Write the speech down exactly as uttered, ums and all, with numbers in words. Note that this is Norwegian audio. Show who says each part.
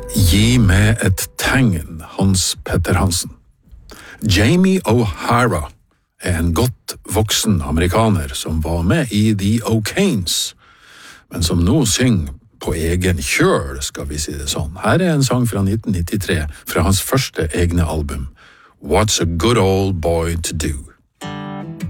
Speaker 1: Gi meg et tegn, Hans Petter Hansen. Jamie O'Hara er en godt voksen amerikaner som var med i The O'Kanes, men som nå synger på egen kjøl, skal vi si det sånn. Her er en sang fra nitten nittitre, fra hans første egne album, What's a Good Old Boy to Do?